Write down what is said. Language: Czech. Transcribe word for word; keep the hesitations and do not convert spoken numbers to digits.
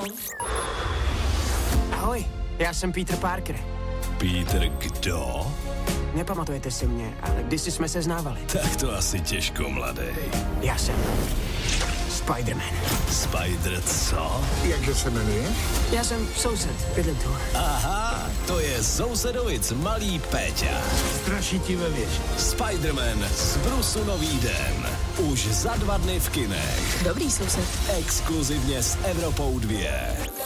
Ahoj, já jsem Peter Parker. Peter kdo? Nepamatujete si mě, ale kdysi jsme se znávali. Tak to asi těžko, mladej. Já jsem Spider-Man. Spider co? Jakže se jmenuje? Já jsem soused, bydlím tu. Aha, to je sousedovic malý Péťa. Straší ti ve věži. Spider-Man z Brusu nový den. Už za dva dny v kinech. Dobrý soused. Exkluzivně s Evropou dva.